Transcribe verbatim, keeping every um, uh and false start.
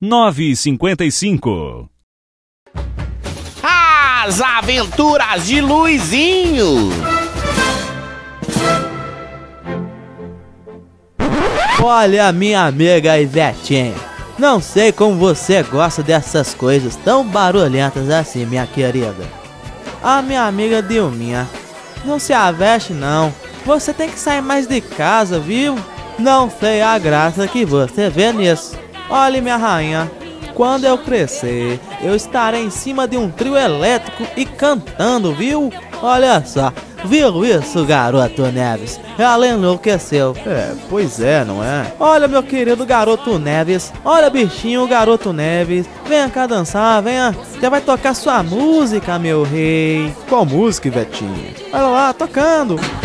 nove cinco cinco. As Aventuras de Luizinho. Olha, minha amiga Ivetinha, não sei como você gosta dessas coisas tão barulhentas assim, minha querida. A minha amiga Dilminha, não se aveste não, você tem que sair mais de casa, viu? Não sei a graça que você vê nisso. Olha, minha rainha, quando eu crescer, eu estarei em cima de um trio elétrico e cantando, viu? Olha só, viu isso, garoto Neves? Ela enlouqueceu. É, pois é, não é? Olha, meu querido garoto Neves, olha, bichinho, garoto Neves, venha cá dançar, venha, já vai tocar sua música, meu rei. Qual música, Vetinho? Olha lá, tocando.